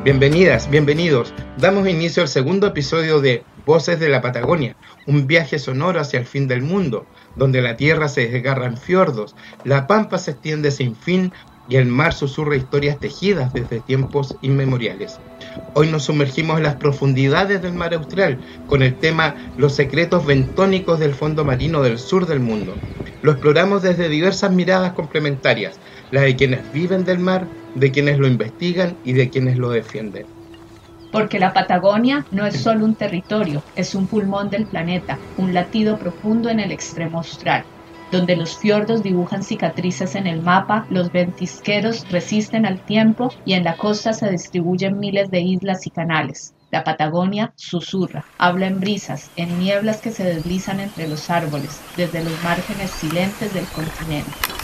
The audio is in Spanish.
Bienvenidas, bienvenidos. Damos inicio al segundo episodio de Voces de la Patagonia, un viaje sonoro hacia el fin del mundo, donde la tierra se desgarra en fiordos, la pampa se extiende sin fin y el mar susurra historias tejidas desde tiempos inmemoriales. Hoy nos sumergimos en las profundidades del mar austral con el tema Los secretos bentónicos del fondo marino del sur del mundo. Lo exploramos desde diversas miradas complementarias, la de quienes viven del mar, de quienes lo investigan y de quienes lo defienden. Porque la Patagonia no es solo un territorio, es un pulmón del planeta, un latido profundo en el extremo austral, donde los fiordos dibujan cicatrices en el mapa, los ventisqueros resisten al tiempo y en la costa se distribuyen miles de islas y canales. La Patagonia susurra, habla en brisas, en nieblas que se deslizan entre los árboles, desde los márgenes silentes del continente.